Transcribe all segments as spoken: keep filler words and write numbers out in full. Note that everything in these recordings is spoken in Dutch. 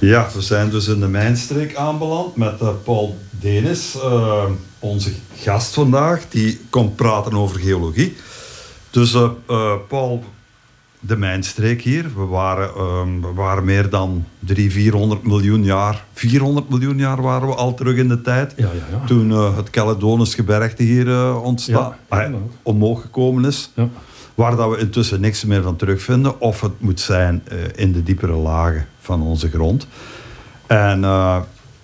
Ja, we zijn dus in de mijnstreek aanbeland met uh, Paul Denis, uh, onze gast vandaag. Die komt praten over geologie. Dus uh, uh, Paul, de mijnstreek hier. We waren, uh, we waren meer dan driehonderd, vierhonderd miljoen jaar. vierhonderd miljoen jaar waren we al terug in de tijd. Ja, ja, ja. Toen uh, het Caledonisch gebergte hier uh, ontstaan, ja, ja, uh, omhoog gekomen is. Ja. Waar dat we intussen niks meer van terugvinden. Of het moet zijn uh, in de diepere lagen van onze grond. En uh,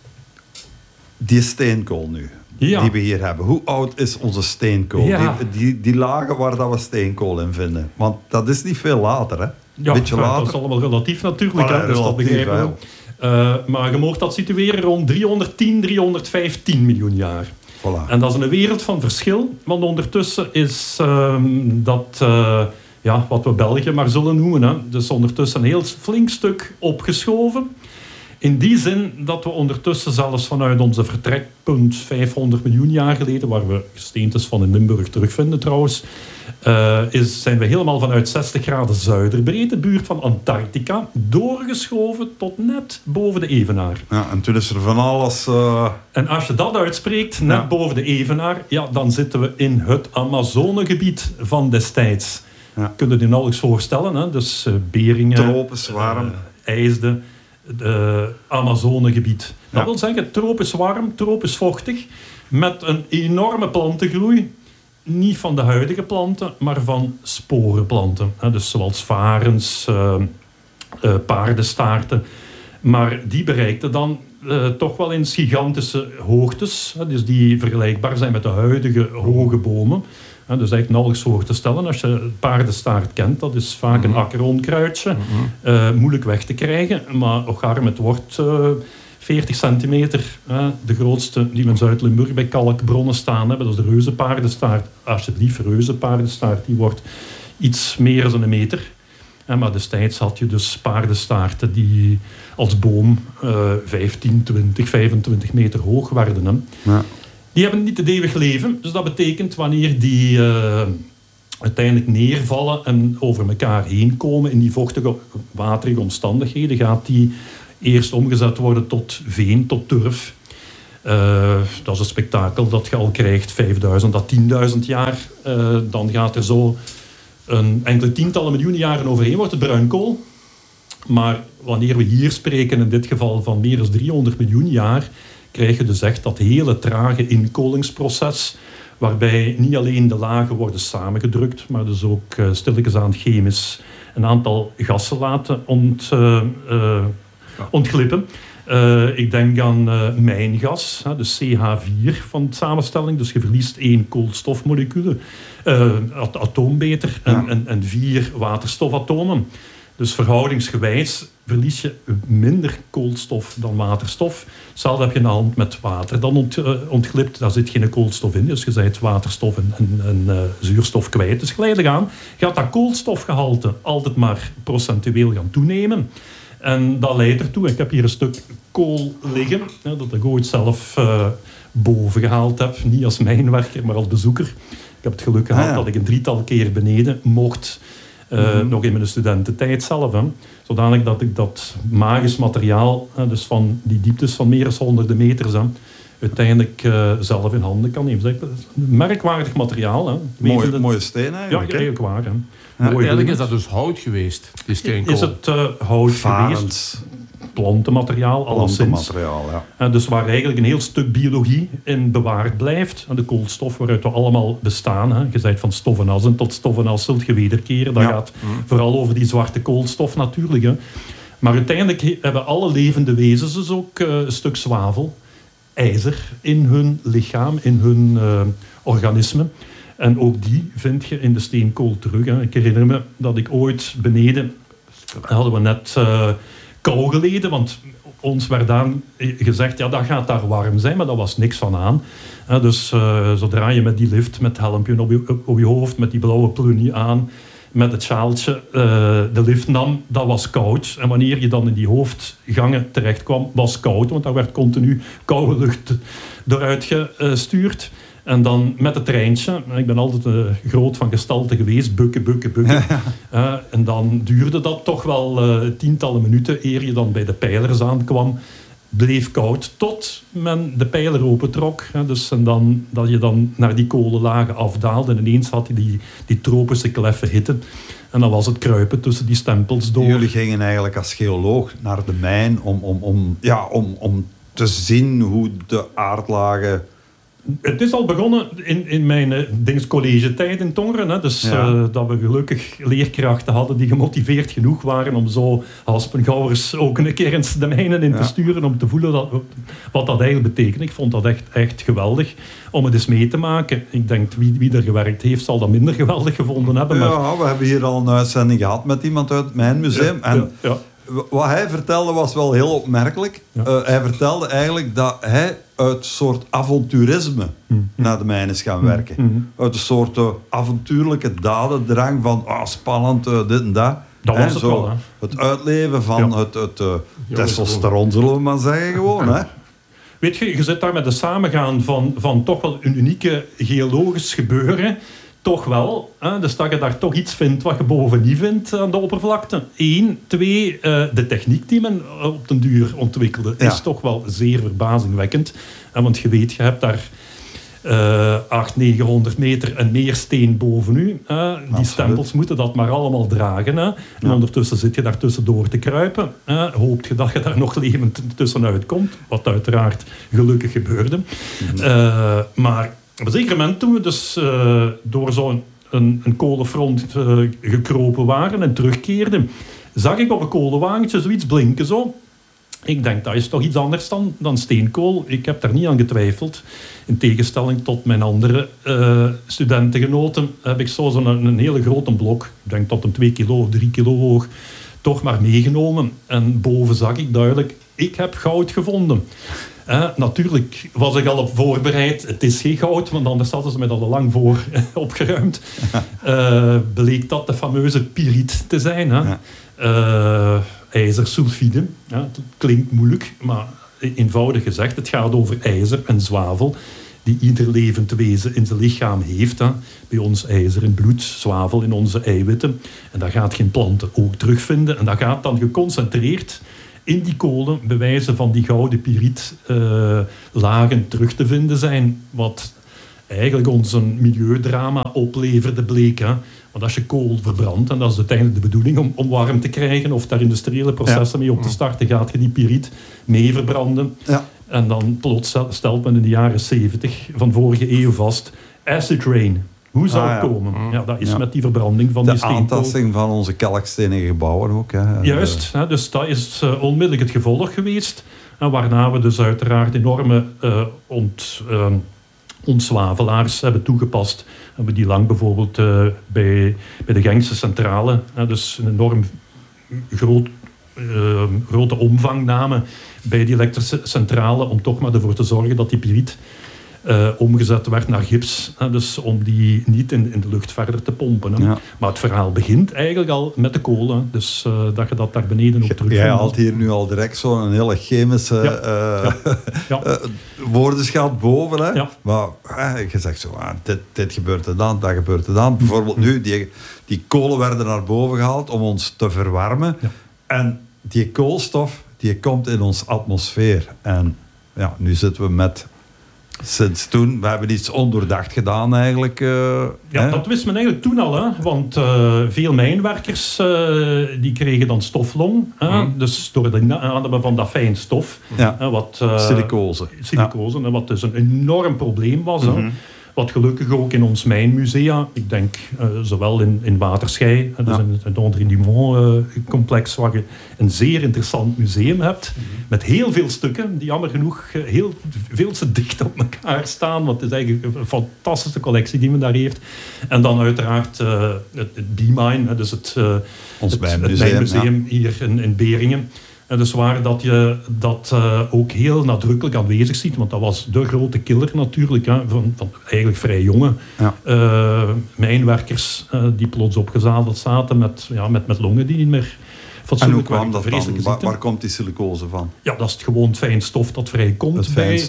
die steenkool nu, ja. die we hier hebben. Hoe oud is onze steenkool? Ja. Die, die, die lagen waar dat we steenkool in vinden. Want dat is niet veel later, hè? Ja, beetje ja, later. dat is allemaal relatief natuurlijk. Ah, hè, dus relatief, dat begrijpen we. Uh, maar je mag dat situeren rond driehonderdtien, driehonderdvijftien miljoen jaar. Voilà. En dat is een wereld van verschil. Want ondertussen is uh, dat... Uh, ja, wat we België maar zullen noemen. Hè. Dus ondertussen een heel flink stuk opgeschoven. In die zin dat we ondertussen zelfs vanuit onze vertrekpunt vijfhonderd miljoen jaar geleden, waar we gesteentes van in Limburg terugvinden trouwens, uh, is, zijn we helemaal vanuit zestig graden zuiderbreedte, buurt van Antarctica, doorgeschoven tot net boven de evenaar. Ja, en toen is er van alles... Uh... En als je dat uitspreekt, net ja. boven de evenaar, ja, dan zitten we in het Amazonegebied van destijds. Ja. Kun je je nauwelijks voorstellen, hè? Dus uh, Beringen, tropisch warm, uh, IJsde, het uh, Amazonegebied. Ja. Dat wil zeggen tropisch warm, tropisch vochtig, met een enorme plantengroei. Niet van de huidige planten, maar van sporenplanten. Hè? Dus zoals varens, uh, uh, paardenstaarten. Maar die bereikten dan uh, toch wel eens gigantische hoogtes, hè? Dus die vergelijkbaar zijn met de huidige hoge bomen. Ja, dus eigenlijk nauwelijks voor te stellen. Als je paardenstaart kent, dat is vaak mm-hmm. een akkeronkruidje. Mm-hmm. Uh, moeilijk weg te krijgen. Maar ocharm, het wordt uh, veertig centimeter. Uh, de grootste die we in Zuid-Limburg bij kalkbronnen staan hebben. Dat is de reuzenpaardenstaart. Alsjeblieft, reuzenpaardenstaart. Die wordt iets meer dan een meter. Uh, maar destijds had je dus paardenstaarten die als boom uh, vijftien, twintig, vijfentwintig meter hoog werden. Hè. Ja. Die hebben niet het eeuwig leven. Dus dat betekent wanneer die uh, uiteindelijk neervallen en over elkaar heen komen in die vochtige, waterige omstandigheden, gaat die eerst omgezet worden tot veen, tot turf. Uh, dat is een spektakel dat je al krijgt, vijfduizend à tienduizend jaar. Uh, dan gaat er zo een enkele tientallen miljoenen jaren overheen, wordt het bruinkool. Maar wanneer we hier spreken, in dit geval van meer dan driehonderd miljoen jaar, krijg je dus echt dat hele trage inkolingsproces, waarbij niet alleen de lagen worden samengedrukt, maar dus ook uh, stilletjes aan chemisch een aantal gassen laten ont, uh, uh, ontglippen. Uh, ik denk aan uh, mijngas, hè, dus C H vier van de samenstelling. Dus je verliest één koolstofmolecule, uh, at- atoom beter, en, ja. en, en vier waterstofatomen. Dus verhoudingsgewijs verlies je minder koolstof dan waterstof. Hetzelfde heb je in de hand met water. Dan ont, uh, ontglipt, daar zit geen koolstof in. Dus je bent waterstof en, en, en uh, zuurstof kwijt. Dus geleidelijk aan gaat dat koolstofgehalte altijd maar procentueel gaan toenemen. En dat leidt ertoe, ik heb hier een stuk kool liggen, hè, dat ik ooit zelf uh, boven gehaald heb. Niet als mijnwerker, maar als bezoeker. Ik heb het geluk gehad ah, ja. dat ik een drietal keer beneden mocht. Uh, mm-hmm. Nog in mijn studententijd zelf. Hè. Zodanig dat ik dat magisch materiaal, hè, dus van die dieptes van meer dan honderden meters, hè, uiteindelijk uh, zelf in handen kan nemen. Dat is een merkwaardig materiaal. Hè. Mooie, mooie steen eigenlijk. Ja, eigenlijk waar. Hè. Ja, eigenlijk is dat dus hout geweest, die steenkool. Is het uh, hout Varens. geweest? Plantenmateriaal, alleszins. Plantenmateriaal, ja. En dus waar eigenlijk een heel stuk biologie in bewaard blijft. En de koolstof waaruit we allemaal bestaan. Hè. Je zei van stof en as en tot stof en as zult je wederkeren. Dat ja. gaat mm. vooral over die zwarte koolstof natuurlijk. Hè. Maar uiteindelijk hebben alle levende wezens dus ook uh, een stuk zwavel, ijzer in hun lichaam, in hun uh, organisme. En ook die vind je in de steenkool terug. Hè. Ik herinner me dat ik ooit beneden, hadden we net uh, kou geleden, want ons werd dan gezegd, ja, dat gaat daar warm zijn, maar dat was niks van aan. Uh, dus uh, zodra je met die lift, met het helmpje op je, op je hoofd, met die blauwe plunie aan, met het sjaaltje uh, de lift nam, dat was koud. En wanneer je dan in die hoofdgangen terecht kwam, was koud, want daar werd continu koude lucht eruit gestuurd. En dan met het treintje. Ik ben altijd uh, groot van gestalte geweest. Bukken, bukken, bukken. uh, en dan duurde dat toch wel uh, tientallen minuten eer je dan bij de pijlers aankwam. Bleef koud tot men de pijler opentrok. Hè, dus, en dan, dat je dan naar die kolenlagen afdaalde. En ineens had je die, die tropische kleffe hitte. En dan was het kruipen tussen die stempels door. Jullie gingen eigenlijk als geoloog naar de mijn om, om, om, ja, om, om te zien hoe de aardlagen... Het is al begonnen in, in mijn uh, college-tijd in Tongeren. Hè. Dus ja. uh, dat we gelukkig leerkrachten hadden die gemotiveerd genoeg waren om zo Haspengouwers ook een keer eens de mijnen in ja. te sturen om te voelen dat, wat dat eigenlijk betekent. Ik vond dat echt, echt geweldig om het eens mee te maken. Ik denk, wie, wie er gewerkt heeft, zal dat minder geweldig gevonden hebben. Maar... Ja, we hebben hier al een uitzending gehad met iemand uit het Mijnmuseum. Ja, en ja, ja. Wat hij vertelde was wel heel opmerkelijk. Ja. Uh, hij vertelde eigenlijk dat hij uit een soort avonturisme mm. naar de mijn is gaan werken. Mm. Uit een soort uh, avontuurlijke dadendrang van ah, spannend, uh, dit en dat. Dat was het zo, wel, hè? Het uitleven van ja. het, het uh, testosteron, zullen we maar zeggen, gewoon. Ja. Hè? Weet je, je zit daar met de samengaan van, van toch wel een unieke geologisch gebeuren. Toch wel. Hè? Dus dat je daar toch iets vindt wat je boven niet vindt aan de oppervlakte. Eén. Twee, uh, de techniek die men op den duur ontwikkelde ja. is toch wel zeer verbazingwekkend. En want je weet, je hebt daar uh, achthonderd, negenhonderd meter en meer steen boven u. Uh, die stempels moeten dat maar allemaal dragen. Hè? En ja. ondertussen zit je daar tussendoor te kruipen. Uh, hoopt je dat je daar nog levend tussenuit komt. Wat uiteraard gelukkig gebeurde. Mm-hmm. Uh, maar... Op een zeker moment, toen we dus uh, door zo'n een, een kolenfront uh, gekropen waren en terugkeerden, zag ik op een kolenwagentje zoiets blinken zo. Ik denk, dat is toch iets anders dan, dan steenkool. Ik heb daar niet aan getwijfeld. In tegenstelling tot mijn andere uh, studentengenoten heb ik zo zo'n een, een hele grote blok, ik denk tot een twee kilo of drie kilo hoog, toch maar meegenomen. En boven zag ik duidelijk, ik heb goud gevonden. Uh, natuurlijk was ik al op voorbereid. Het is geen goud, want anders hadden ze mij al lang voor opgeruimd. Uh, bleek dat de fameuze piriet te zijn. Hè? Uh, ijzersulfide. Ja, het klinkt moeilijk, maar eenvoudig gezegd, het gaat over ijzer en zwavel die ieder levend wezen in zijn lichaam heeft. Hè? Bij ons ijzer in bloed, zwavel in onze eiwitten. En dat gaat geen planten ook terugvinden. En dat gaat dan geconcentreerd in die kolen bewijzen van die gouden pirietlagen uh, terug te vinden zijn. Wat eigenlijk ons een milieudrama opleverde bleek. Hè? Want als je kool verbrandt, en dat is uiteindelijk de bedoeling om, om warm te krijgen of daar industriële processen ja. mee op te starten, gaat je die piriet mee verbranden. Ja. En dan plots stelt men in de jaren zeventig van vorige eeuw vast acid rain. Hoe zou het ah, ja. komen? Ja, dat is ja. met die verbranding van de die steenkool. De aantasting van onze kalkstenen gebouwen ook. Hè. Juist, hè, dus dat is uh, onmiddellijk het gevolg geweest. En waarna we dus uiteraard enorme uh, ont, uh, ontzwavelaars hebben toegepast. Hebben die lang bijvoorbeeld uh, bij, bij de Gengse centrale, hè, dus een enorm groot, uh, grote omvang namen bij die elektrische centrale om toch maar ervoor te zorgen dat die piriet Uh, omgezet werd naar gips, hè, dus om die niet in, in de lucht verder te pompen. Hè. Ja. Maar het verhaal begint eigenlijk al met de kolen, dus uh, dat je dat daar beneden ook terug. Jij haalt hier nu al direct zo'n hele chemische ja. Uh, ja. Ja. uh, woordenschat boven. Hè. Ja. Maar uh, je zegt zo, ah, dit, dit gebeurt er dan, dat gebeurt er dan. Bijvoorbeeld nu, die, die kolen werden naar boven gehaald om ons te verwarmen. Ja. En die koolstof, die komt in onze atmosfeer. En ja, nu zitten we met... Sinds toen, we hebben iets ondoordacht gedaan eigenlijk. Uh, ja, hè? Dat wist men eigenlijk toen al. Hè? Want uh, veel mijnwerkers uh, die kregen dan stoflong. Hè? Mm. Dus door het inademen van dat fijn stof. Ja. Hè, wat, uh, silicose. Silicose, ja. Hè, wat dus een enorm probleem was. Mm-hmm. Hè? Wat gelukkig ook in ons mijnmusea, ik denk uh, zowel in, in Waterschei, dus ja. in het André-Dumont-complex, waar je een zeer interessant museum hebt, mm-hmm. met heel veel stukken, die jammer genoeg uh, heel veel te dicht op elkaar staan, want het is eigenlijk een fantastische collectie die men daar heeft. En dan uiteraard uh, het, het D-Mine, dus het, uh, ons het, mijnmuseum, het mijnmuseum ja. hier in, in Beringen. En dus waar dat je dat uh, ook heel nadrukkelijk aanwezig ziet, want dat was de grote killer natuurlijk, hè, van, van eigenlijk vrij jonge ja. uh, mijnwerkers uh, die plots opgezadeld zaten met, ja, met, met longen die niet meer fatsoenlijk waren. En hoe kwam dat dan? Waar, waar komt die silicose van? Ja, dat is het gewoon het fijn stof dat vrijkomt het bij, fijn stof.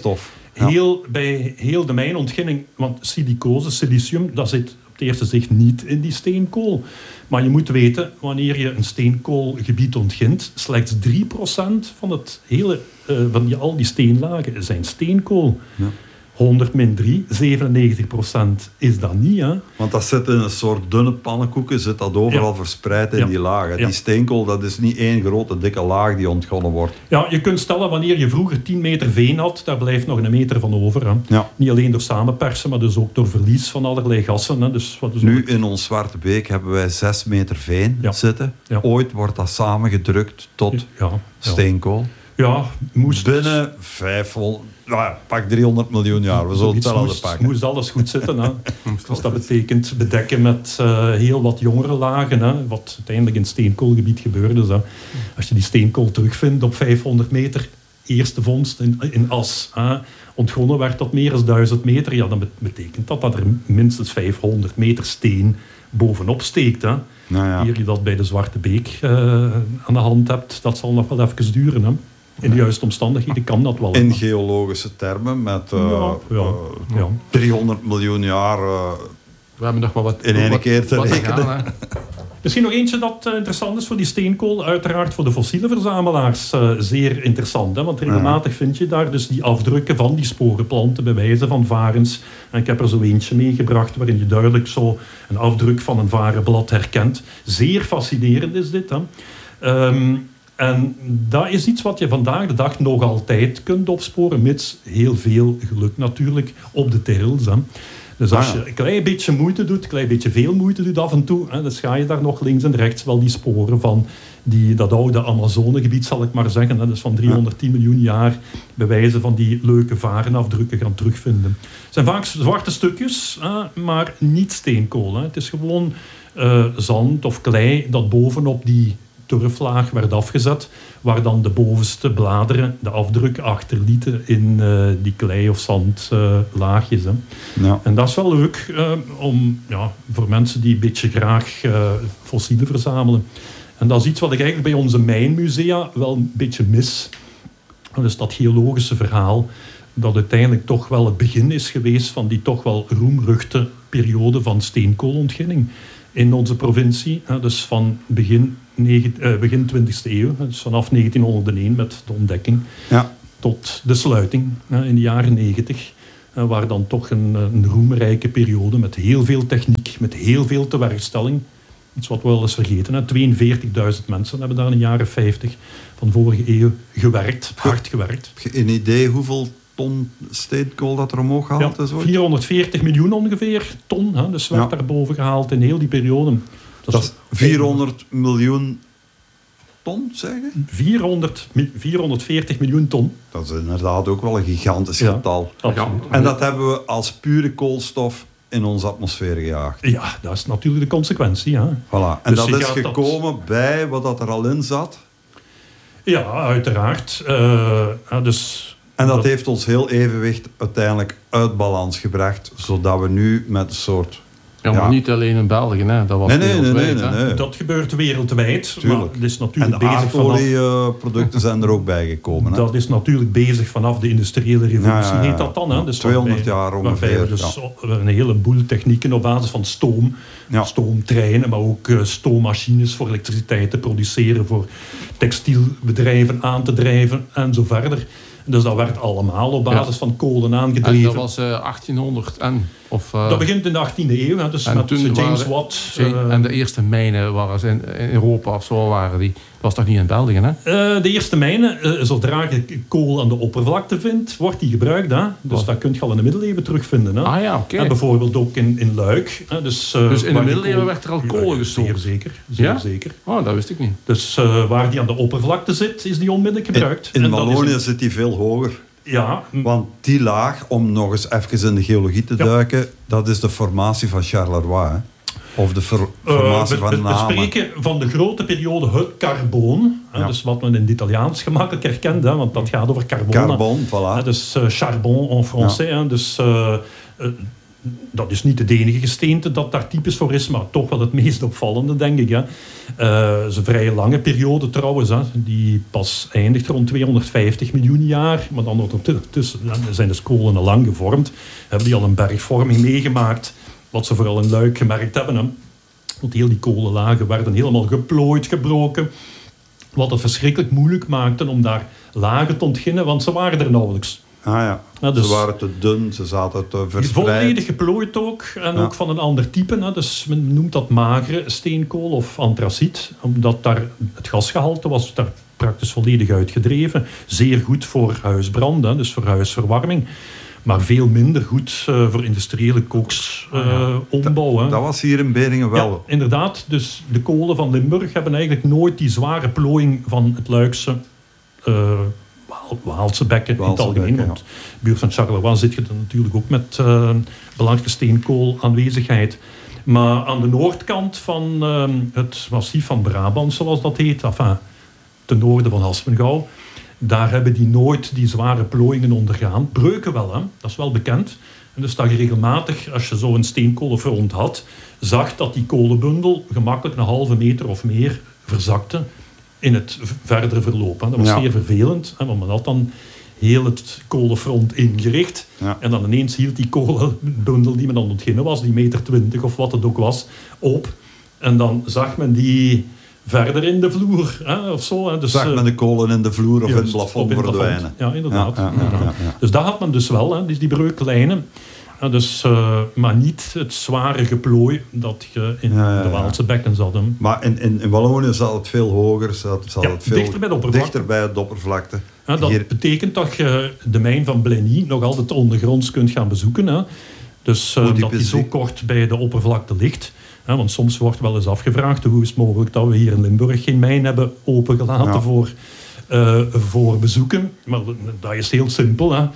Heel, bij heel de mijnontginning, want silicose, silicium, dat zit op het eerste zicht niet in die steenkool. Maar je moet weten, wanneer je een steenkoolgebied ontgint, slechts drie procent van, het hele, uh, van die, al die steenlagen zijn steenkool. Ja. honderd min drie, zevenennegentig procent is dat niet. Hè? Want dat zit in een soort dunne pannenkoeken, zit dat overal ja. verspreid in ja. die lagen. Ja. Die steenkool, dat is niet één grote dikke laag die ontgonnen wordt. Ja, je kunt stellen, wanneer je vroeger tien meter veen had, daar blijft nog een meter van over. Hè? Ja. Niet alleen door samenpersen, maar dus ook door verlies van allerlei gassen. Hè? Dus, wat is nu ook... in ons Zwarte Beek hebben wij zes meter veen ja. zitten. Ja. Ooit wordt dat samengedrukt tot ja. Ja. steenkool. Ja, moest... Binnen vijfhonderd... Nou, pak driehonderd miljoen jaar, we zullen hetzelfde moest, pakken. Moest alles goed zitten. Hè. Dus dat betekent bedekken met uh, heel wat jongere lagen, hè, wat uiteindelijk in het steenkoolgebied gebeurde. Hè. Als je die steenkool terugvindt op vijfhonderd meter, eerste vondst in, in as, hè, ontgonnen werd tot meer dan duizend meter, ja, dan betekent dat dat er minstens vijfhonderd meter steen bovenop steekt. Hè. Nou ja. Hier je dat bij de Zwarte Beek uh, aan de hand hebt, dat zal nog wel even duren. Hè. In de juiste omstandigheden kan dat wel. In geologische termen, met uh, ja, ja, uh, ja. driehonderd miljoen jaar uh, we hebben nog wel wat, in één wat, keer te rekenen. Gaan, Misschien nog eentje dat uh, interessant is voor die steenkool. Uiteraard voor de fossiele verzamelaars uh, zeer interessant. Hè? Want regelmatig ja. vind je daar dus die afdrukken van die sporenplanten bij wijze van varens. En ik heb er zo eentje meegebracht waarin je duidelijk zo een afdruk van een varenblad herkent. Zeer fascinerend is dit. Hè? Um, En dat is iets wat je vandaag de dag nog altijd kunt opsporen, mits heel veel geluk natuurlijk op de terrels. Hè. Dus als je een klein beetje moeite doet, een klein beetje veel moeite doet af en toe, hè, dan ga je daar nog links en rechts wel die sporen van die, dat oude Amazonegebied, zal ik maar zeggen, hè, dus van driehonderdtien miljoen jaar, bewijzen van die leuke varenafdrukken gaan terugvinden. Het zijn vaak zwarte stukjes, hè, maar niet steenkool. Hè. Het is gewoon uh, zand of klei dat bovenop die turflaag werd afgezet, waar dan de bovenste bladeren de afdruk achterlieten in uh, die klei- of zandlaagjes. Uh, ja. En dat is wel leuk uh, om, ja, voor mensen die een beetje graag uh, fossielen verzamelen. En dat is iets wat ik eigenlijk bij onze mijnmusea wel een beetje mis. Dus dat geologische verhaal, dat uiteindelijk toch wel het begin is geweest van die toch wel roemruchte periode van steenkoolontginning in onze provincie. Dus van begin, negen, uh, begin twintigste eeuw, dus vanaf negentienhonderdéén met de ontdekking, ja. tot de sluiting uh, in de jaren negentig. Uh, waar dan toch een, een roemrijke periode met heel veel techniek, met heel veel tewerkstelling. Iets wat we wel eens vergeten. Hè. tweeënveertigduizend mensen hebben daar in de jaren vijftig van de vorige eeuw gewerkt, hard gewerkt. Heb je een idee hoeveel ton steenkool dat er omhoog gehaald ja, is? Ooit? vierhonderdveertig miljoen ongeveer ton. Hè, dus werd ja. daarboven gehaald in heel die periode. Dat, dat is vierhonderd miljoen ton, zeggen? vierhonderd, vierhonderdveertig miljoen ton. Dat is inderdaad ook wel een gigantisch ja, getal. Absoluut. En dat hebben we als pure koolstof in onze atmosfeer gejaagd. Ja, dat is natuurlijk de consequentie. Hè. Voilà. En dus dat is gekomen dat... bij wat dat er al in zat? Ja, uiteraard. Uh, dus... En dat heeft ons heel evenwicht uiteindelijk uit balans gebracht, zodat we nu met een soort... Ja, maar ja. niet alleen in België, hè. Dat was nee, nee, nee, nee, nee, nee. Dat gebeurt wereldwijd. Tuurlijk. Maar het is natuurlijk en de aardolieproducten vanaf... zijn er ook bijgekomen. Hè. Dat is natuurlijk bezig vanaf de industriële revolutie, ja, ja, ja. heet dat dan. Hè. Ja, dus tweehonderd waarbij, jaar ongeveer. Waarbij we dus ja. een heleboel technieken op basis van stoom, ja. stoomtreinen, maar ook uh, stoommachines voor elektriciteit te produceren, voor textielbedrijven aan te drijven en zo verder. Dus dat werd allemaal op basis ja. van kolen aangedreven. En dat was uh, achttienhonderd en... Of, uh, dat begint in de achttiende eeuw, hè, dus met James waren, Watt. Uh, en de eerste mijnen waren ze in, in Europa of zo waren die. Dat was toch niet in België, hè? Uh, de eerste mijnen, uh, zodra je kool aan de oppervlakte vindt, wordt die gebruikt. Hè? Dus oh. dat kun je al in de middeleeuwen terugvinden. Hè? Ah ja, oké. Okay. En bijvoorbeeld ook in, in Luik. Hè? Dus, uh, dus in de middeleeuwen kool... werd er al kool gestoken? Zeer zeker. Zeer ja? zeker. Oh, dat wist ik niet. Dus uh, waar die aan de oppervlakte zit, is die onmiddellijk gebruikt. In, in en Wallonië zit die veel hoger. Ja. Want die laag, om nog eens even in de geologie te ja. duiken, dat is de formatie van Charleroi. Hè? Of de ver- formatie uh, we, van Namen. We spreken van de grote periode het Carboon. Ja. Hè, dus wat men in het Italiaans gemakkelijk herkent, hè, want dat gaat over carbon. Carbon, voilà. Hè, dus uh, charbon en français. Ja. Hè, dus uh, uh, dat is niet het enige gesteente dat daar typisch voor is, maar toch wel het meest opvallende, denk ik. Hè. Uh, het is een vrij lange periode trouwens, hè, die pas eindigt rond tweehonderdvijftig miljoen jaar. Maar dan ondertussen zijn de kolen al lang gevormd. Hebben die al een bergvorming meegemaakt, wat ze vooral in Luik gemerkt hebben. Hè. Want heel die kolenlagen werden helemaal geplooid, gebroken. Wat het verschrikkelijk moeilijk maakte om daar lagen te ontginnen, want ze waren er nauwelijks. Ah ja, ja dus ze waren te dun, ze zaten te verspreid. Volledig geplooid ook, en ja. ook van een ander type. Hè. Dus men noemt dat magere steenkool of antraciet, omdat daar het gasgehalte was daar praktisch volledig uitgedreven. Zeer goed voor huisbrand, hè, dus voor huisverwarming. Maar veel minder goed uh, voor industriële kooksopbouw. Uh, dat, dat was hier in Beringen wel. Ja, inderdaad. Dus de kolen van Limburg hebben eigenlijk nooit die zware plooiing van het Luikse, uh, Waalse bekken in het algemeen. Want in de buurt van Charleroi zit je dan natuurlijk ook met uh, belangrijke steenkool aanwezigheid. Maar aan de noordkant van uh, het massief van Brabant, zoals dat heet, enfin, ten noorden van Haspengouw, daar hebben die nooit die zware plooiingen ondergaan. Breuken wel, hè? Dat is wel bekend. En dus dat je regelmatig, als je zo'n steenkolenfront had, zag dat die kolenbundel gemakkelijk een halve meter of meer verzakte in het verdere verloop. Hè. Dat was ja. zeer vervelend, hè, want men had dan heel het kolenfront ingericht. Ja. En dan ineens hield die kolenbundel die men aan het ontginnen was, die meter twintig of wat het ook was, op. En dan zag men die verder in de vloer, hè, of zo. Hè. Dus, zag men de kolen in de vloer of juist, in het plafond verdwijnen. Ja, inderdaad. Ja, ja, ja, ja, ja. Dus dat had men dus wel, hè, dus die breuklijnen. Ja, dus, uh, maar niet het zware geplooi dat je in ja, ja, ja. de Waalse bekken zat. Hè. Maar in, in, in Wallonië zat het veel hoger, zat, zat ja, het veel dichter bij de oppervlakte. Dichter bij de oppervlakte. Ja, dat Hier... betekent dat je de mijn van Blenny nog altijd ondergronds kunt gaan bezoeken. Hè. Dus uh, dat die zo die? kort bij de oppervlakte ligt. Hè, want soms wordt wel eens afgevraagd hoe is het mogelijk dat we hier in Limburg geen mijn hebben opengelaten ja. voor, uh, voor bezoeken. Maar dat is heel simpel. Hè.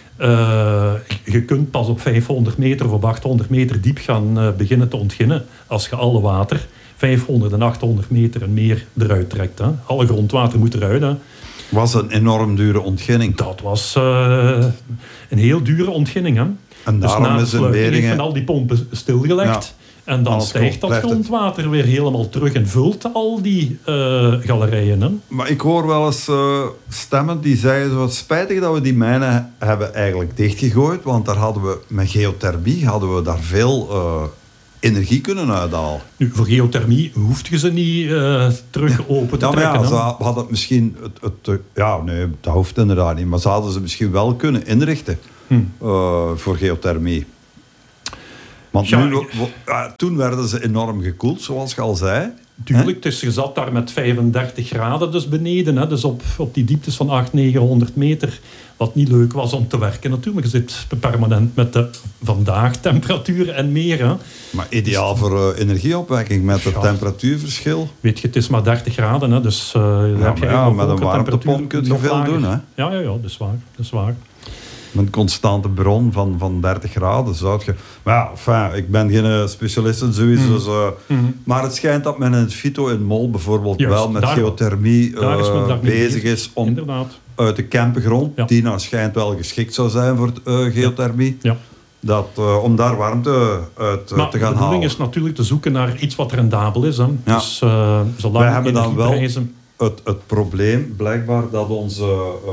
Uh, je kunt pas op vijfhonderd meter of op achthonderd meter diep gaan uh, beginnen te ontginnen als je alle water vijfhonderd en achthonderd meter en meer eruit trekt. Hè. Alle grondwater moet eruit. Hè. Was een enorm dure ontginning. Dat was uh, een heel dure ontginning. Hè. En dus daarom na is in Beringen... heeft al die pompen stilgelegd. Ja. En dan Alles stijgt dat grondwater weer helemaal terug en vult al die uh, galerijen. Hè? Maar ik hoor wel eens uh, stemmen die zeggen... Zo, spijtig dat we die mijnen hebben eigenlijk dichtgegooid. Want daar hadden we met geothermie hadden we daar veel uh, energie kunnen uithalen. Nu, voor geothermie hoeft je ze niet uh, terug open te ja, trekken. Ja, ze hadden het misschien... Het, het, ja, nee, dat hoeft inderdaad niet. Maar ze hadden ze misschien wel kunnen inrichten hm. uh, voor geothermie. Want ja, nu, uh, toen werden ze enorm gekoeld, zoals je al zei. Tuurlijk, dus je zat daar met vijfendertig graden dus beneden. Hè, dus op, op die dieptes van achthonderd, negenhonderd meter. Wat niet leuk was om te werken natuurlijk. Je zit permanent met de vandaag temperatuur en meer. Hè. Maar ideaal dus, voor uh, energieopwekking met het ja, temperatuurverschil. Weet je, het is maar dertig graden. Hè, dus uh, ja, heb je ja, met een warmtepomp kun je veel lager. doen. Hè? Ja, ja, ja, dat is waar. Dat is waar. Met een constante bron van, van dertig graden zou je... Maar ja, enfin, ik ben geen specialist in zoiets. Mm. Dus, uh, mm-hmm. Maar het schijnt dat men in het Fito in Mol bijvoorbeeld Juist, wel met daar, geothermie uh, is bezig is om Inderdaad. uit de Kempengrond, ja. die nou schijnt wel geschikt zou zijn voor uh, geothermie, ja. dat, uh, om daar warmte uit uh, maar te gaan halen. De bedoeling is natuurlijk te zoeken naar iets wat rendabel is. Hè. Ja. Dus uh, zolang wij hebben dan wel het, het probleem, blijkbaar, dat onze... Uh,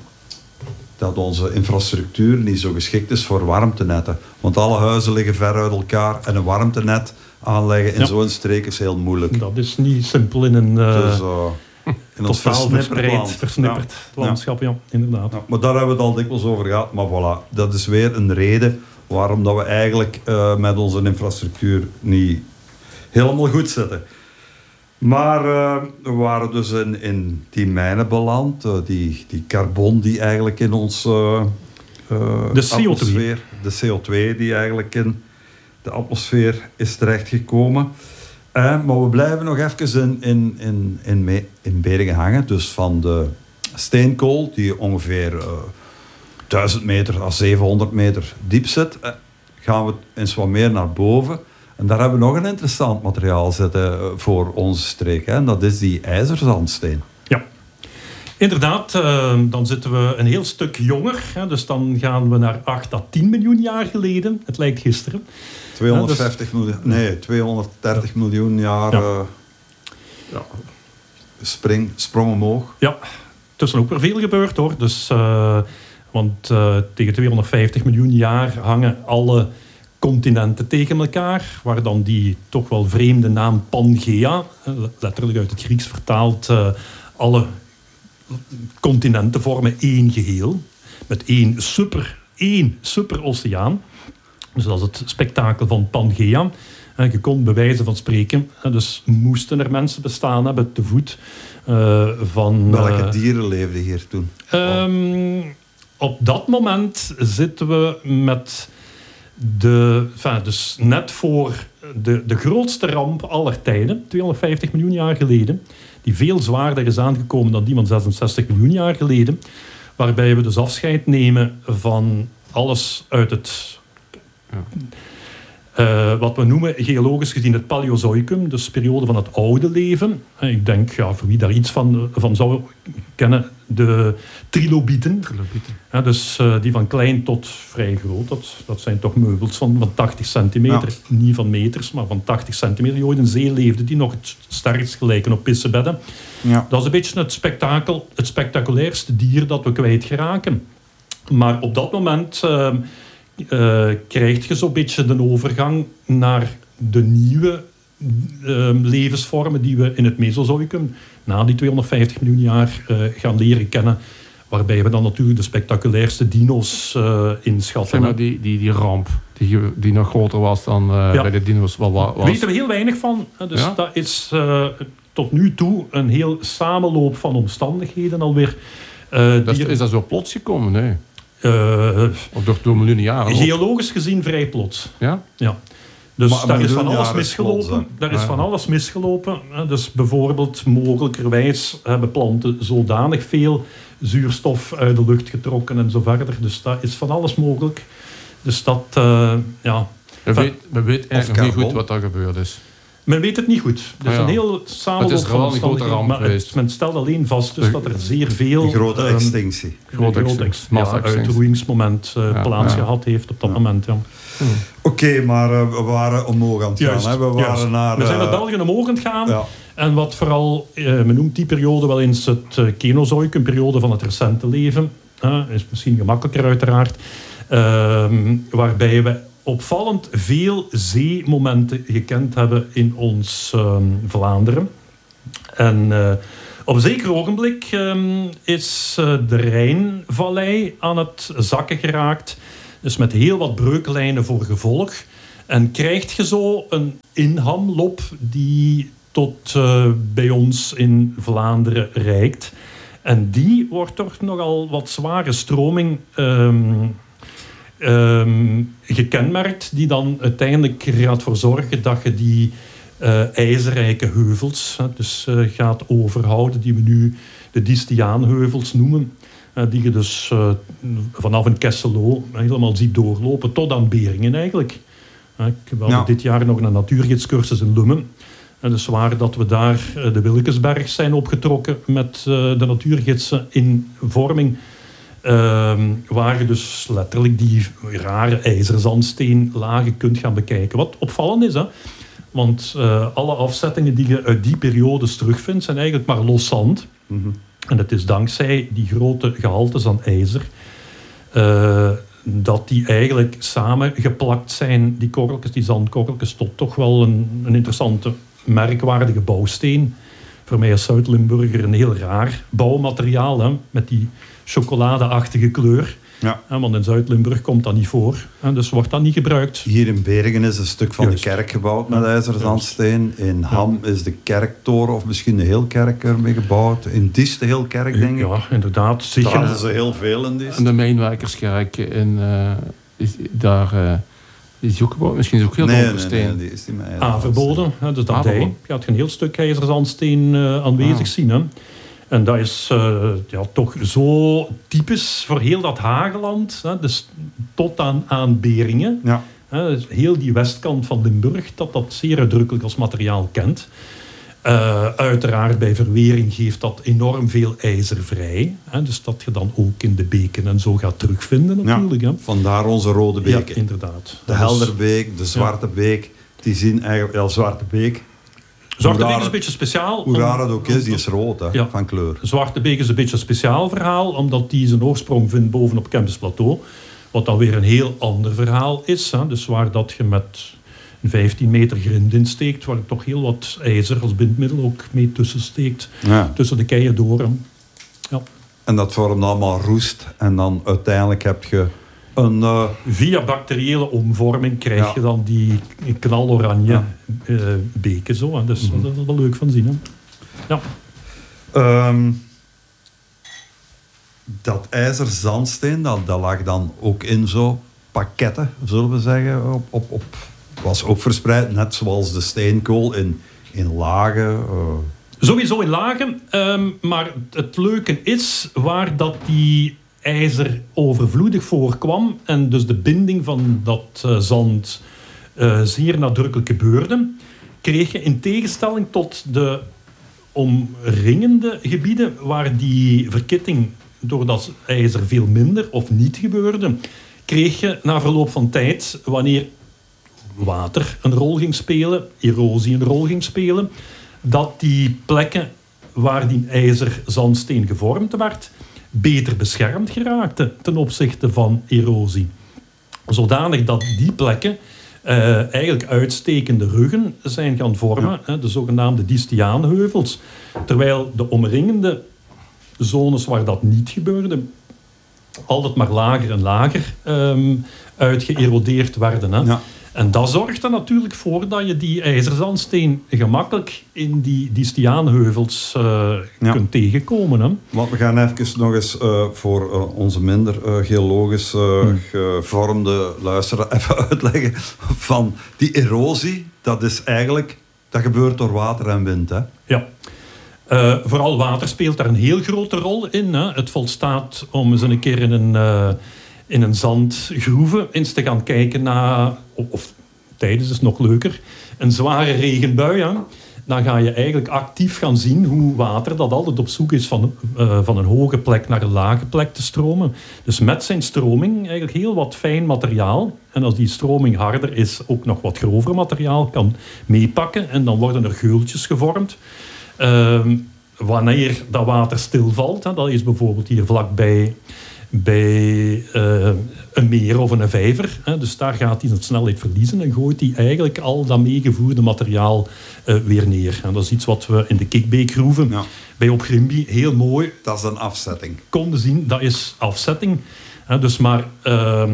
dat onze infrastructuur niet zo geschikt is voor warmtenetten. Want alle huizen liggen ver uit elkaar en een warmtenet aanleggen in ja. zo'n streek is heel moeilijk. Dat is niet simpel in een uh, dus, uh, in ons versnipperd, versnipperd ja. landschap. Ja, inderdaad. Ja, maar daar hebben we het al dikwijls over gehad. Maar voilà, dat is weer een reden waarom dat we eigenlijk uh, met onze infrastructuur niet helemaal goed zitten. Maar uh, we waren dus in, in die mijnen beland, uh, die, die carbon die eigenlijk in ons uh, uh, de C O twee. atmosfeer, de C O twee die eigenlijk in de atmosfeer is terechtgekomen. Uh, maar we blijven nog even in, in, in, in, me, in Beringen hangen, dus van de steenkool die ongeveer uh, duizend meter à zevenhonderd meter diep zit, uh, gaan we eens wat meer naar boven. En daar hebben we nog een interessant materiaal zitten voor onze streek. Hè? En dat is die ijzerzandsteen. Ja. Inderdaad, uh, dan zitten we een heel stuk jonger. Hè, dus dan gaan we naar acht à tien miljoen jaar geleden. Het lijkt gisteren. tweehonderdvijftig ja, dus, miljoen, nee, tweehonderddertig ja. miljoen jaar ja. Uh, ja. Spring, sprong omhoog. Ja, tussen ook weer veel gebeurd hoor. Dus, uh, want uh, tegen tweehonderdvijftig miljoen jaar hangen alle continenten tegen elkaar, waar dan die toch wel vreemde naam Pangea, letterlijk uit het Grieks vertaald, uh, alle continenten vormen één geheel, met één super, één superoceaan. Dus dat is het spektakel van Pangea. Je kon bij wijze van spreken, dus moesten er mensen bestaan hebben te voet uh, van... Welke dieren leefden hier toen? Um, op dat moment zitten we met de... Enfin, dus net voor de, de grootste ramp aller tijden, tweehonderdvijftig miljoen jaar geleden, die veel zwaarder is aangekomen dan die van zesenzestig miljoen jaar geleden, waarbij we dus afscheid nemen van alles uit het... Ja. Uh, wat we noemen geologisch gezien het Paleozoïcum, dus periode van het oude leven. Ik denk, ja, voor wie daar iets van, van zou kennen, de trilobieten. trilobieten. Ja, dus uh, die van klein tot vrij groot. Dat, dat zijn toch meubels van, van tachtig centimeter. Ja. Niet van meters, maar van tachtig centimeter. Die ooit in zee leefden, die nog het sterkst gelijken op pissebedden. Ja. Dat is een beetje het spektakel, het spectaculairste dier dat we kwijt geraken. Maar op dat moment... Uh, Uh, krijg je zo'n beetje de overgang naar de nieuwe uh, levensvormen die we in het Mesozoïcum na die tweehonderdvijftig miljoen jaar uh, gaan leren kennen, waarbij we dan natuurlijk de spectaculairste dino's uh, inschatten. Zeg maar die, die, die ramp die, die nog groter was dan uh, ja. bij de dino's. Wat was. Daar weten we heel weinig van. Dus ja? dat is uh, tot nu toe een heel samenloop van omstandigheden alweer. Uh, dat is, is dat zo plots gekomen? Nee. Uh, of door, door miljoenen jaren? Geologisch gezien vrij plots. Ja? Ja. Dus maar, daar is van alles misgelopen. Plots, daar is ja. van alles misgelopen. Dus bijvoorbeeld, mogelijkerwijs hebben planten zodanig veel zuurstof uit de lucht getrokken en zo verder. Dus daar is van alles mogelijk. Dus dat, uh, ja... We, weet, we weten eigenlijk nog niet goed wat er gebeurd is. Men weet het niet goed. Het is ah, ja. een heel samenloop van omstandigheden. Maar het, men stelt alleen vast dus dat er zeer veel... Een grote extinctie. Een grote extinctie. Ja, een uitroeiingsmoment uh, ja, plaatsgehad ja. heeft op dat ja. moment. Ja. Hmm. Oké, okay, maar uh, we waren omhoog aan het gaan. Juist, hè? We, waren naar, we zijn naar België omhoog aan het gaan. Ja. En wat vooral... Uh, men noemt die periode wel eens het uh, Kenozoïcum, periode van het recente leven. Uh, is misschien gemakkelijker uiteraard. Uh, waarbij we... opvallend veel zeemomenten gekend hebben in ons um, Vlaanderen. En uh, op een zeker ogenblik um, is uh, de Rijnvallei aan het zakken geraakt. Dus met heel wat breuklijnen voor gevolg. En krijg je zo een inhamlop die tot uh, bij ons in Vlaanderen reikt. En die wordt toch nogal wat zware stroming... Um, Um, gekenmerkt, die dan uiteindelijk er gaat voor zorgen dat je die uh, ijzerrijke heuvels hè, dus, uh, gaat overhouden, die we nu de Distiaanheuvels noemen, uh, die je dus uh, vanaf een Kesselo helemaal ziet doorlopen tot aan Beringen eigenlijk. Uh, we hadden ja. dit jaar nog een natuurgidscursus in Lummen. Uh, dus waar dat we daar uh, de Wilkesberg zijn opgetrokken met uh, de natuurgidsen in vorming. Uh, waar je dus letterlijk die rare ijzerzandsteenlagen kunt gaan bekijken. Wat opvallend is, hè? Want uh, alle afzettingen die je uit die periodes terugvindt, zijn eigenlijk maar los zand. Mm-hmm. En het is dankzij die grote gehaltes aan ijzer uh, dat die eigenlijk samengeplakt zijn, die korreltjes, die zandkorreltjes, tot toch wel een, een interessante, merkwaardige bouwsteen. Voor mij als Zuid-Limburger een heel raar bouwmateriaal, hè? Met die chocoladeachtige kleur. Ja. Ja, want in Zuid-Limburg komt dat niet voor. En dus wordt dat niet gebruikt. Hier in Beringen is een stuk van Juist. de kerk gebouwd met ijzerzandsteen. In Ham ja. is de kerktoren of misschien de Heelkerk ermee gebouwd. In Diest de Heelkerk, denk ik. Ja, inderdaad. Daar hadden ze heel veel in Diest. En de Mijnwijkerskerk in, uh, is daar... Uh, is die ook gebouwd? Misschien is ook heel nee, veel steen. Nee, nee, die is niet meer Averboden, hè, dus dat dij. Je had een heel stuk ijzerzandsteen uh, aanwezig ah. zien. Hè. En dat is uh, ja, toch zo typisch voor heel dat Hageland. Hè, dus tot aan, aan Beringen. Ja. Hè, dus heel die westkant van Limburg, dat dat zeer uitdrukkelijk als materiaal kent. Uh, uiteraard bij verwering geeft dat enorm veel ijzer vrij. Hè, dus dat je dan ook in de beken en zo gaat terugvinden natuurlijk. Ja, hè. vandaar onze rode beken. Ja, inderdaad. De Helderbeek, de Zwarte ja. Beek, die zien eigenlijk... Ja, Zwarte Beek... Zwarte Beek is een beetje speciaal. Hoe raar het ook is, die is rood hè, ja. van kleur. Zwarte Beek is een beetje een speciaal verhaal, omdat die zijn oorsprong vindt bovenop Kempen's Plateau. Wat dan weer een heel ander verhaal is. Hè. Dus waar dat je met een vijftien meter grind insteekt, waar toch heel wat ijzer als bindmiddel ook mee tussen steekt. Ja. Tussen de keien door. Hè. Ja. En dat vormt allemaal roest. En dan uiteindelijk heb je een... Uh... Via bacteriële omvorming krijg ja. je dan die knaloranje ja. uh, beken. Zo, hè. Dus mm-hmm. dat is wel leuk van zien. Hè. Ja. Um, dat ijzerzandsteen, dat, dat lag dan ook in zo pakketten, zullen we zeggen. Op, op, op, was ook verspreid, net zoals de steenkool, in, in lagen. Uh... Sowieso in lagen. Um, maar het leuke is, waar dat die ijzer overvloedig voorkwam en dus de binding van dat uh, zand uh, zeer nadrukkelijk gebeurde, kreeg je in tegenstelling tot de omringende gebieden waar die verkitting door dat ijzer veel minder of niet gebeurde, kreeg je na verloop van tijd, wanneer water een rol ging spelen, erosie een rol ging spelen, dat die plekken waar die ijzerzandsteen gevormd werd, beter beschermd geraakte ten opzichte van erosie. Zodanig dat die plekken uh, eigenlijk uitstekende ruggen zijn gaan vormen, ja. hè, de zogenaamde Distiaanheuvels. Terwijl de omringende zones waar dat niet gebeurde, altijd maar lager en lager um, uitgeërodeerd werden. Hè. Ja. En dat zorgt er natuurlijk voor dat je die ijzerzandsteen gemakkelijk in die Distiaanheuvels uh, ja. kunt tegenkomen. Hè. Want we gaan even nog eens uh, voor uh, onze minder uh, geologisch uh, hmm. gevormde luisteraar even uitleggen van die erosie. Dat is eigenlijk, dat gebeurt door water en wind. Hè? Ja. Uh, vooral water speelt daar een heel grote rol in. Hè. Het volstaat om eens een keer in een... Uh, in een zandgroeve eens te gaan kijken naar, of, of tijdens is nog leuker, een zware regenbui. Hè. Dan ga je eigenlijk actief gaan zien hoe water dat altijd op zoek is van, uh, van een hoge plek naar een lage plek te stromen. Dus met zijn stroming eigenlijk heel wat fijn materiaal. En als die stroming harder is, ook nog wat grover materiaal kan meepakken. En dan worden er geultjes gevormd. Uh, wanneer dat water stilvalt, hè, dat is bijvoorbeeld hier vlakbij bij uh, een meer of een vijver. Hè. Dus daar gaat hij zijn snelheid verliezen en gooit hij eigenlijk al dat meegevoerde materiaal uh, weer neer. En dat is iets wat we in de Kikbeekgroeven ja. bij Opgrimby heel mooi... Dat is een afzetting. ...konden zien. Dat is afzetting. Hè. Dus maar uh,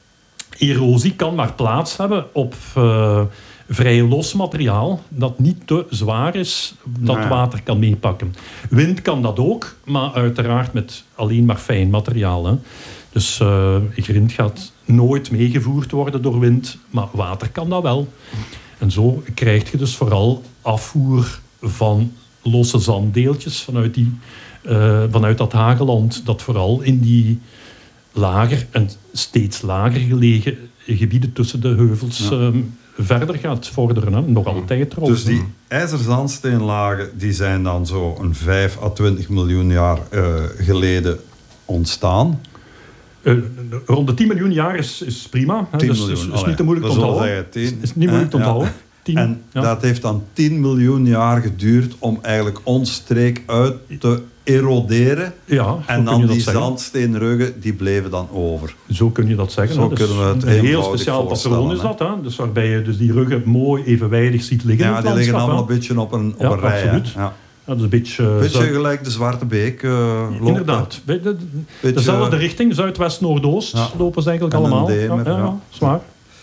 erosie kan maar plaats hebben op... Uh, vrij los materiaal dat niet te zwaar is, dat nee. water kan meepakken. Wind kan dat ook, maar uiteraard met alleen maar fijn materiaal. Hè. Dus uh, grind gaat nooit meegevoerd worden door wind, maar water kan dat wel. En zo krijg je dus vooral afvoer van losse zanddeeltjes vanuit, die, uh, vanuit dat hageland, dat vooral in die lager en steeds lager gelegen gebieden tussen de heuvels... Ja. Um, verder gaat vorderen, hè? Nog altijd erop. Dus die ijzerzandsteenlagen die zijn dan zo een vijf à twintig miljoen jaar uh, geleden ontstaan. Uh, rond de tien miljoen jaar is, is prima. Hè? Dus is, is niet te moeilijk te onthouden. tien, is, is niet moeilijk te onthouden. Ja. tien, en ja. dat heeft dan tien miljoen jaar geduurd om eigenlijk ons streek uit te eroderen. Ja, en dan die zandsteenruggen, die bleven dan over. Zo kun je dat zeggen. Zo dus kunnen we het een heel speciaal patroon is dat. Hè? Dus waarbij je dus die ruggen mooi evenwijdig ziet liggen. Ja, die liggen allemaal een beetje op een, op ja, een rij. Absoluut. Ja. Ja, dat is een beetje, uh, beetje gelijk de Zwarte Beek uh, loopt. Inderdaad. De, de, beetje, dezelfde richting, zuidwest-noordoost, ja. lopen ze eigenlijk en allemaal. Demer, ja, ja, ja, zwaar.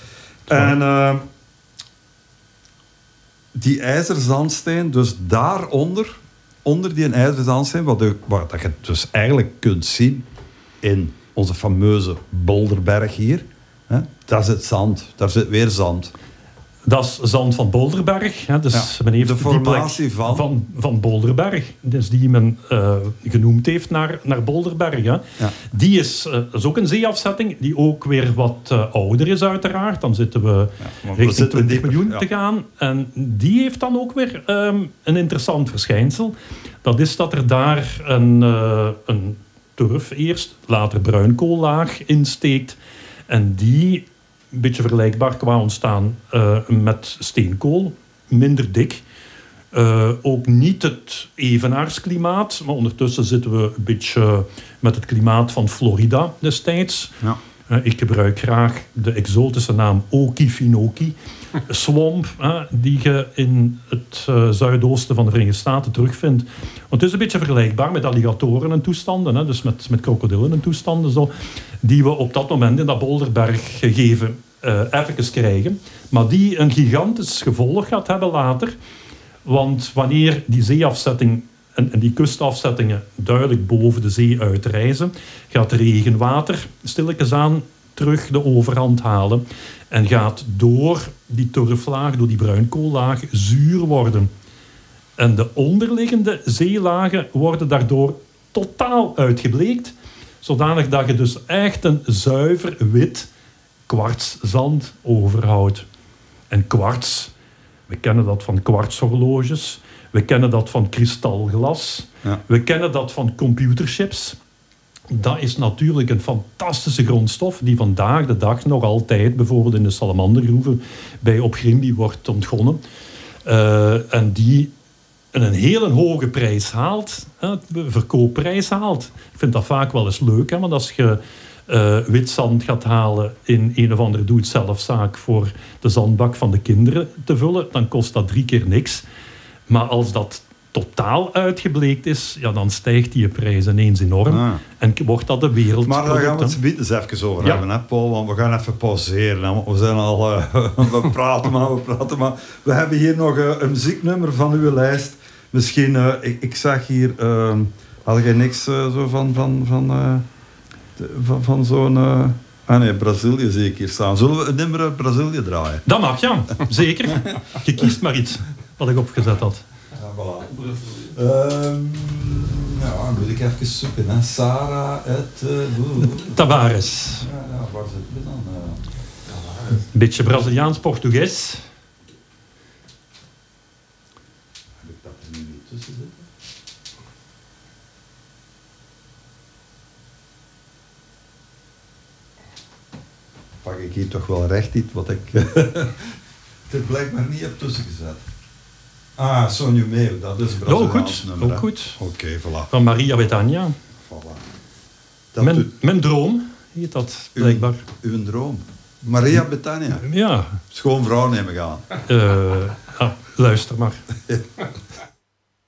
En uh, die ijzerzandsteen, dus daaronder, onder die ijzerzandsteen, wat, de, wat dat je dus eigenlijk kunt zien in onze fameuze Bolderberg hier, hè, daar zit zand, daar zit weer zand. Dat is zand van Bolderberg. Hè. Dus Ja, men heeft de die plek formatie van? van, van Bolderberg. Dus die men uh, genoemd heeft naar, naar Bolderberg. Hè. Ja. Die is, uh, is ook een zeeafzetting die ook weer wat uh, ouder is uiteraard. Dan zitten we Ja, maar we richting zitten twintig dieper, miljoen ja. te gaan. En die heeft dan ook weer um, een interessant verschijnsel. Dat is dat er daar een, uh, een turf eerst, later bruinkoollaag insteekt. En die, een beetje vergelijkbaar qua ontstaan uh, met steenkool, minder dik. Uh, ook niet het evenaarsklimaat, maar ondertussen zitten we een beetje met het klimaat van Florida destijds. Ja. Uh, ik gebruik graag de exotische naam Okefenokee swamp, uh, die je in het uh, zuidoosten van de Verenigde Staten terugvindt. Want het is een beetje vergelijkbaar met alligatoren en toestanden, hè, dus met, met krokodillen en toestanden, zo, die we op dat moment in dat Bolderberg gegeven uh, even krijgen, maar die een gigantisch gevolg gaat hebben later. Want wanneer die zeeafzetting en, en die kustafzettingen duidelijk boven de zee uitreizen, gaat regenwater stilletjes aan terug de overhand halen en gaat door die turflaag, door die bruinkoollaag, zuur worden. En de onderliggende zeelagen worden daardoor totaal uitgebleekt, zodanig dat je dus echt een zuiver wit kwartszand overhoudt. En kwarts, we kennen dat van kwartshorloges, we kennen dat van kristalglas, Ja. we kennen dat van computerchips. Dat is natuurlijk een fantastische grondstof die vandaag de dag nog altijd bijvoorbeeld in de salamandergroeven bij Opgrimby wordt ontgonnen. Uh, en die een hele hoge prijs haalt, hè, verkoopprijs haalt. Ik vind dat vaak wel eens leuk, hè, want als je uh, wit zand gaat halen in een of andere doe-het-zelfzaak voor de zandbak van de kinderen te vullen, dan kost dat drie keer niks. Maar als dat totaal uitgebleekt is, ja, dan stijgt die prijs ineens enorm. Ah. En wordt dat de wereld. Maar daar gaan we het zometeen eens even over Ja. hebben, hè, Paul. Want we gaan even pauzeren. Hè, want we zijn al... Uh, we praten maar, we praten maar. We hebben hier nog uh, een muzieknummer van uw lijst. Misschien... Uh, ik, ik zag hier... Uh, had jij niks uh, zo van... Van, van, uh, de, van, van zo'n... Uh, ah nee, Brazilië zie ik hier staan. Zullen we een nummer uit Brazilië draaien? Dat mag, ja. Zeker. Je kiest maar iets wat ik opgezet had. Ja, voilà. Um, ja, moet ik even zoeken. Hè. Sarah uit... Uh, Tavares. ja, ja, waar zitten we dan? Uh, Een beetje Braziliaans-Portugees. heb ik dat er nu niet tussen zitten? Pak ik hier toch wel recht iets wat ik er blijkbaar niet heb tussen gezet. Ah, Sonho Meu, dat is een Ja, ook Braziliaans goed. nummer. Ook hè. goed. Oké, okay, voilà. Van Maria Bethânia. voilà. Dat Mijn, doet mijn droom heet dat blijkbaar. uw, uw droom. Maria Bethânia. Ja. Schoon vrouw neem ik aan. Uh, ah, luister maar.